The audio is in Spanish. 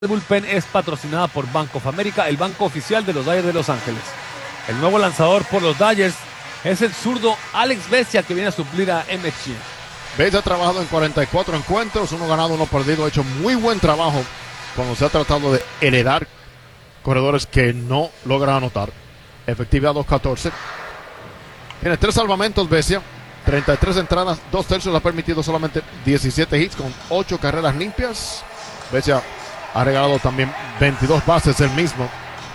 El bullpen es patrocinada por Bank of America, el banco oficial de los Dodgers de Los Ángeles. El nuevo lanzador por los Dodgers es el zurdo Alex Vesia, que viene a suplir a McShane. Vesia ha trabajado en 44 encuentros, 1 ganado, 1 perdido. Ha hecho muy buen trabajo cuando se ha tratado de heredar corredores que no logran anotar. Efectividad 2.14. Tiene 3 salvamentos Vesia, 33 entradas, 2 tercios. Ha permitido solamente 17 hits con 8 carreras limpias. Vesia ha regalado también 22 bases él mismo.